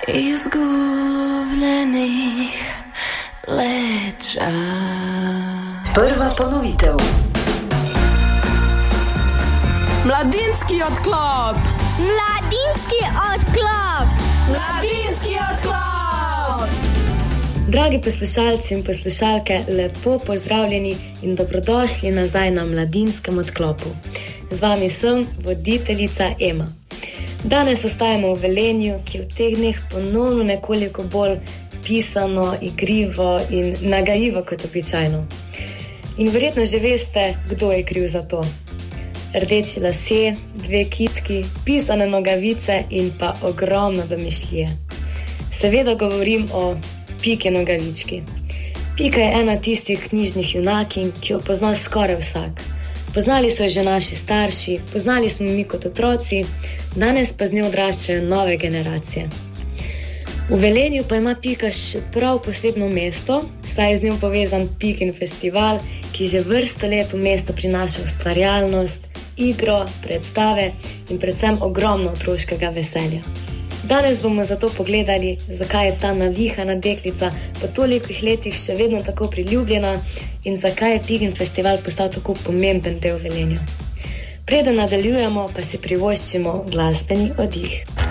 izgubljenih leča. Prva ponovitev. Mladinski odklop. Mladinski odklop. Mladinski odklop. Dragi poslušalci in poslušalke, lepo pozdravljeni in dobrodošli nazaj na Mladinskem odklopu. Z vami sem voditeljica Ema. Danes ostajamo v Velenju, ki je v teh dneh ponovno nekoliko bolj pisano, igrivo in nagajivo kot običajno. In verjetno že veste, kdo je kriv za to. Rdeči lasje, 2 kitki, pisane nogavice in pa ogromno domišljije. Seveda govorim o Piki Nogavički. Pika je ena tistih knjižnih junakinj, ki jo pozna skoraj vsak. Poznali so jo že naši starši, poznali smo mi kot otroci, danes pa z njo odraščajo nove generacije. V Velenju pa ima Pika še prav posebno mesto, saj je z njo povezan Pikin festival, ki že vrsto let v mesto prinaša ustvarjalnost, igro, predstave in predvsem ogromno otroškega veselja. Danes bomo zato pogledali, zakaj je ta navihana deklica po tolikih letih še vedno tako priljubljena in zakaj je Pikin festival postal tako pomemben del Velenja. Preden nadaljujemo, pa si privoščimo glasbeni oddih.